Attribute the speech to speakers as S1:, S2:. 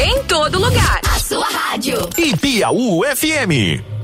S1: Em todo lugar.
S2: A sua rádio.
S3: Ipiaú FM.